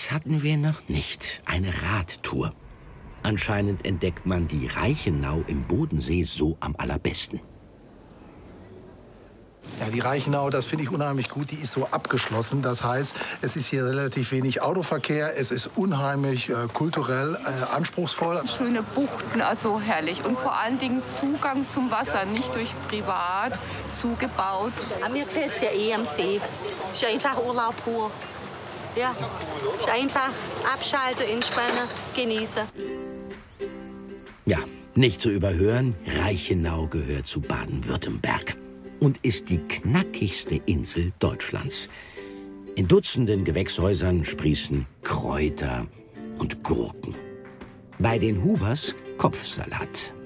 Das hatten wir noch nicht. Eine Radtour. Anscheinend entdeckt man die Reichenau im Bodensee so am allerbesten. Ja, die Reichenau, das finde ich unheimlich gut. Die ist so abgeschlossen. Das heißt, es ist hier relativ wenig Autoverkehr. Es ist unheimlich kulturell anspruchsvoll. Schöne Buchten, also herrlich. Und vor allen Dingen Zugang zum Wasser, nicht durch privat zugebaut. Mir gefällt es ja eh am See. Es ist einfach Urlaub pur. Ja, es ist einfach abschalten, entspannen, genießen. Ja, nicht zu überhören, Reichenau gehört zu Baden-Württemberg und ist die knackigste Insel Deutschlands. In Dutzenden Gewächshäusern sprießen Kräuter und Gurken. Bei den Hubers Kopfsalat.